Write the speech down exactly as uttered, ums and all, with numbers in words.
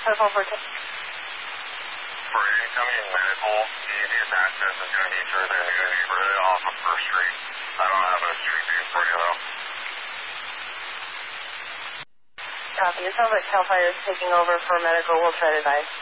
phone for... For incoming medical, the easiest access is going to be through the new neighborhood off of First Street. I don't have a street name for you, though. Copy. It sounds like CAL FIRE is taking over for medical. We'll try to dive.